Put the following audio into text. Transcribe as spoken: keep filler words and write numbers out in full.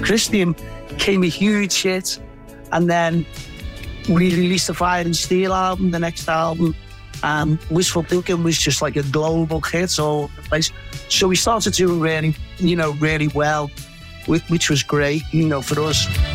Christian came a huge hit. And then we released the Fire and Steel album, the next album. And Wishful Thinking was just like a global hit all over the place. So we started doing really, you know, really well, which was great, you know, for us.